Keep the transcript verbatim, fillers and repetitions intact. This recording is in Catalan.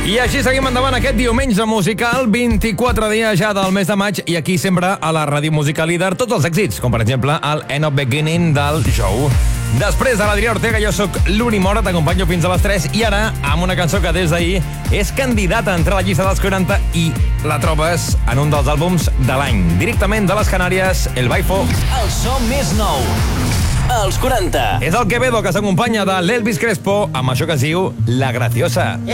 I així seguim endavant aquest diumenge musical, vint-i-quatre dies ja del mes de maig, i aquí sempre a la ràdio musical líder tots els èxits, com per exemple el End of Beginning del Jou. Després de l'Adrià Ortega, jo sóc l'Uri Mora, t'acompanyo fins a les tres, i ara amb una cançó que des d'ahir és candidata a entrar a la llista dels quaranta i la trobes en un dels àlbums de l'any. Directament de les Canàries, El Baifo. El so més nou, els quaranta. És el Quevedo, que s'acompanya de l'Elvis Crespo amb això que es diu La Graciosa.